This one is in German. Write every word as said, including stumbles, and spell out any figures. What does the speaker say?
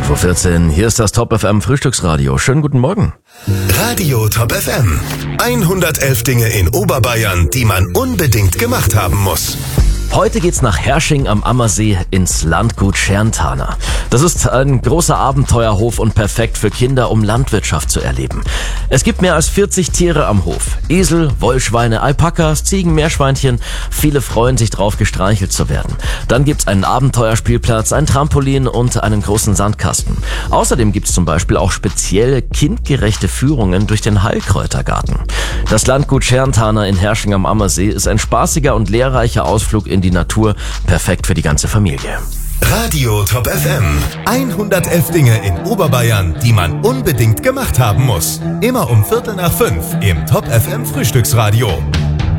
fünf Uhr vierzehn, hier ist das Top F M Frühstücksradio. Schönen guten Morgen. Radio Top F M. hundertelf Dinge in Oberbayern, die man unbedingt gemacht haben muss. Heute geht's nach Hersching am Ammersee ins Landgut Schärnthaner. Das ist ein großer Abenteuerhof und perfekt für Kinder, um Landwirtschaft zu erleben. Es gibt mehr als vierzig Tiere am Hof. Esel, Wollschweine, Alpakas, Ziegen, Meerschweinchen. Viele freuen sich drauf, gestreichelt zu werden. Dann gibt's einen Abenteuerspielplatz, ein Trampolin und einen großen Sandkasten. Außerdem gibt's zum Beispiel auch spezielle kindgerechte Führungen durch den Heilkräutergarten. Das Landgut Schärnthaner in Hersching am Ammersee ist ein spaßiger und lehrreicher Ausflug in die Natur, perfekt für die ganze Familie. Radio Top F M. hundertelf Dinge in Oberbayern, die man unbedingt gemacht haben muss. Immer um Viertel nach fünf im Top F M Frühstücksradio.